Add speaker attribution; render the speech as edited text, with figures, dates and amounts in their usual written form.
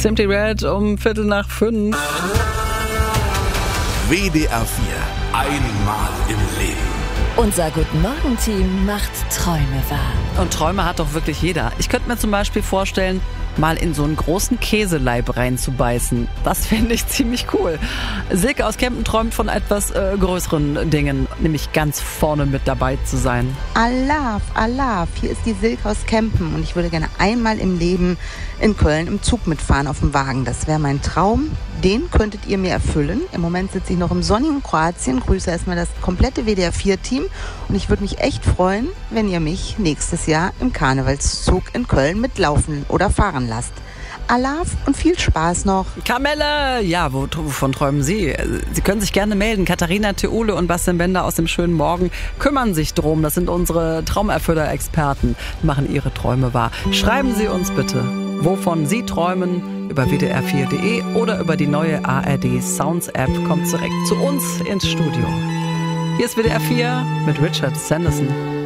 Speaker 1: Simply Red um 4:45.
Speaker 2: WDR 4. Einmal im Leben.
Speaker 3: Unser Guten-Morgen-Team macht Träume wahr.
Speaker 1: Und Träume hat doch wirklich jeder. Ich könnte mir zum Beispiel vorstellen, mal in so einen großen Käseleib reinzubeißen. Das fände ich ziemlich cool. Silke aus Kempen träumt von etwas größeren Dingen, nämlich ganz vorne mit dabei zu sein.
Speaker 4: Alaf, hier ist die Silke aus Kempen und ich würde gerne einmal im Leben in Köln im Zug mitfahren auf dem Wagen. Das wäre mein Traum. Den könntet ihr mir erfüllen. Im Moment sitze ich noch im sonnigen Kroatien, grüße erstmal das komplette WDR 4-Team und ich würde mich echt freuen, wenn ihr mich nächstes Jahr im Karnevalszug in Köln mitlaufen oder fahren lasst. Alaf und viel Spaß noch.
Speaker 1: Kamelle! Ja, wovon träumen Sie? Sie können sich gerne melden. Katharina Theole und Bastian Bender aus dem schönen Morgen kümmern sich drum. Das sind unsere Traumerfüller-Experten. Die machen Ihre Träume wahr. Schreiben Sie uns bitte, wovon Sie träumen, über wdr4.de oder über die neue ARD Sounds App. Kommt direkt zu uns ins Studio. Hier ist WDR 4 mit Richard Sanderson.